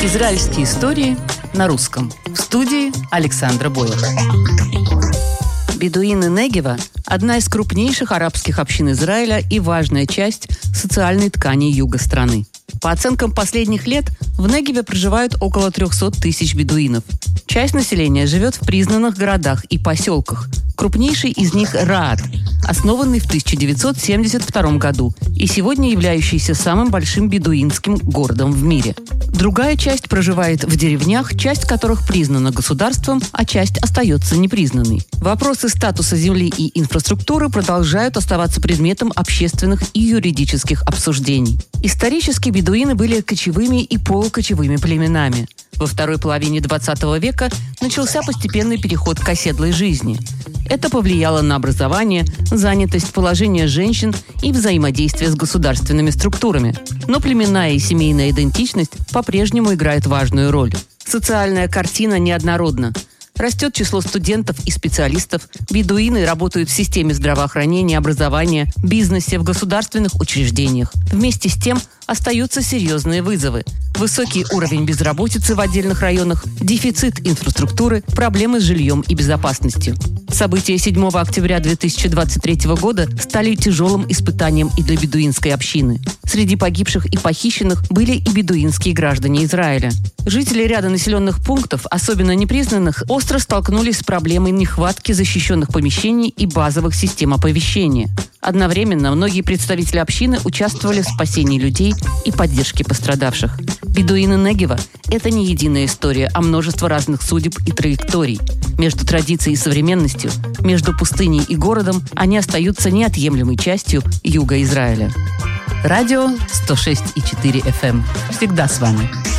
Израильские истории на русском. В студии Александра Боева. Бедуины Негева – одна из крупнейших арабских общин Израиля и важная часть социальной ткани юга страны. По оценкам последних лет, в Негеве проживают около 300 тысяч бедуинов. Часть населения живет в признанных городах и поселках. Крупнейший из них – Раат, основанный в 1972 году и сегодня являющийся самым большим бедуинским городом в мире. Другая часть проживает в деревнях, часть которых признана государством, а часть остается непризнанной. Вопросы статуса земли и инфраструктуры продолжают оставаться предметом общественных и юридических обсуждений. Исторически бедуины были кочевыми и полукочевыми племенами. Во второй половине XX века начался постепенный переход к оседлой жизни. Это повлияло на образование, занятость, положение женщин и взаимодействие с государственными структурами. Но племенная и семейная идентичность по-прежнему играет важную роль. Социальная картина неоднородна. Растет число студентов и специалистов, бедуины работают в системе здравоохранения, образования, бизнесе, в государственных учреждениях. Вместе с тем остаются серьезные вызовы. Высокий уровень безработицы в отдельных районах, дефицит инфраструктуры, проблемы с жильем и безопасностью. События 7 октября 2023 года стали тяжелым испытанием и для бедуинской общины. Среди погибших и похищенных были и бедуинские граждане Израиля. Жители ряда населенных пунктов, особенно непризнанных, остро столкнулись с проблемой нехватки защищенных помещений и базовых систем оповещения. Одновременно многие представители общины участвовали в спасении людей и поддержке пострадавших. Бедуины Негева – это не единая история, а множество разных судеб и траекторий. Между традицией и современностью, между пустыней и городом они остаются неотъемлемой частью юга Израиля. Радио 106,4 FM. Всегда с вами.